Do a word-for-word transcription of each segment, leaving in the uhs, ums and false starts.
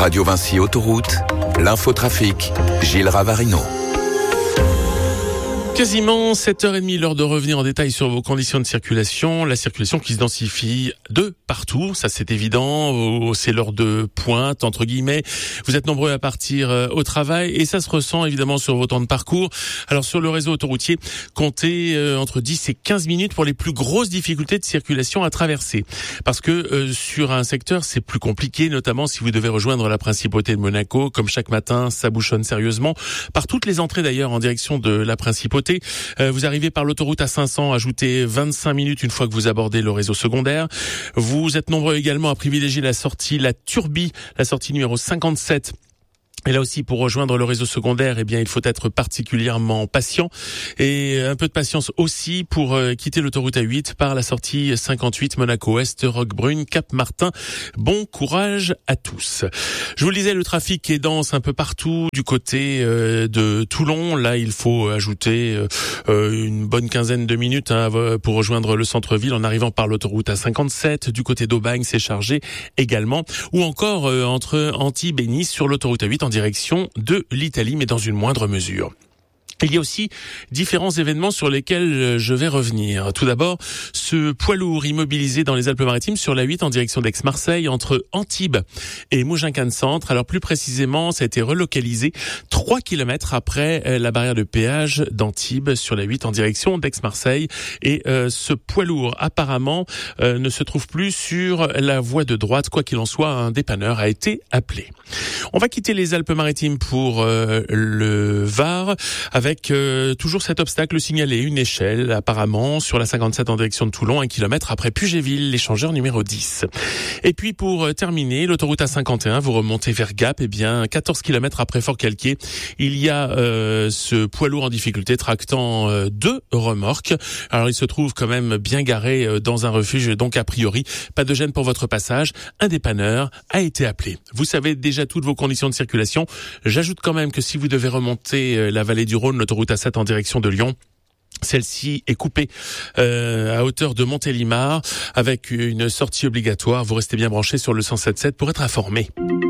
Radio Vinci Autoroute, l'infotrafic, Gilles Ravarino. Quasiment sept heures trente, l'heure de revenir en détail sur vos conditions de circulation. La circulation qui se densifie de partout, ça c'est évident. C'est l'heure de pointe, entre guillemets. Vous êtes nombreux à partir au travail et ça se ressent évidemment sur vos temps de parcours. Alors sur le réseau autoroutier, comptez entre dix et quinze minutes pour les plus grosses difficultés de circulation à traverser. Parce que euh, sur un secteur, c'est plus compliqué, notamment si vous devez rejoindre la principauté de Monaco. Comme chaque matin, ça bouchonne sérieusement. Par toutes les entrées d'ailleurs en direction de la principauté. Vous arrivez par l'autoroute A cinq cents, ajoutez vingt-cinq minutes une fois que vous abordez le réseau secondaire. Vous êtes nombreux également à privilégier la sortie La Turbie, la sortie numéro cinquante-sept. Et là aussi, pour rejoindre le réseau secondaire, eh bien, il faut être particulièrement patient et un peu de patience aussi pour euh, quitter l'autoroute A huit par la sortie cinquante-huit Monaco-Est, Roquebrune, Cap-Martin. Bon courage à tous. Je vous le disais, le trafic est dense un peu partout du côté euh, de Toulon. Là, il faut ajouter euh, une bonne quinzaine de minutes hein, pour rejoindre le centre-ville en arrivant par l'autoroute A cinquante-sept. Du côté d'Aubagne, c'est chargé également. Ou encore euh, entre Antibes et Nice sur l'autoroute A huit en direction de l'Italie, mais dans une moindre mesure. Il y a aussi différents événements sur lesquels je vais revenir. Tout d'abord, ce poids lourd immobilisé dans les Alpes-Maritimes sur la huit en direction d'Aix-Marseille entre Antibes et Mougins-Cannes-Centre. Alors plus précisément, ça a été relocalisé trois kilomètres après la barrière de péage d'Antibes sur la huit en direction d'Aix-Marseille. Et euh, ce poids lourd apparemment euh, ne se trouve plus sur la voie de droite. Quoi qu'il en soit, un dépanneur a été appelé. On va quitter les Alpes-Maritimes pour euh, le Var avec Avec euh, toujours cet obstacle signalé, une échelle apparemment sur la cinquante-sept en direction de Toulon, un kilomètre après Pugéville, l'échangeur numéro dix. Et puis pour euh, terminer, l'autoroute A cinquante et un, vous remontez vers Gap, et bien quatorze kilomètres après Fort-Calquier, il y a euh, ce poids lourd en difficulté tractant euh, deux remorques. Alors il se trouve quand même bien garé euh, dans un refuge, donc a priori pas de gêne pour votre passage. Un dépanneur a été appelé. Vous savez déjà toutes vos conditions de circulation. J'ajoute quand même que si vous devez remonter euh, la vallée du Rhône, l'autoroute A sept en direction de Lyon, celle-ci est coupée euh, à hauteur de Montélimar avec une sortie obligatoire. Vous restez bien branchés sur le cent sept virgule sept pour être informés.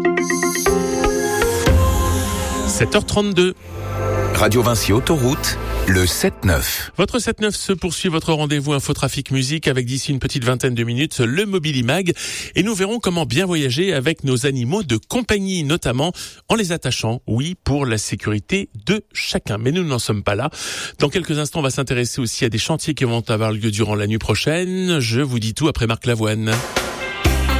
sept heures trente-deux. Radio Vinci Autoroute, le sept neuf. Votre sept neuf se poursuit, votre rendez-vous Infotrafic Musique avec d'ici une petite vingtaine de minutes le Mobilimag et nous verrons comment bien voyager avec nos animaux de compagnie, notamment en les attachant, oui, pour la sécurité de chacun. Mais nous n'en sommes pas là. Dans quelques instants, on va s'intéresser aussi à des chantiers qui vont avoir lieu durant la nuit prochaine. Je vous dis tout après Marc Lavoine.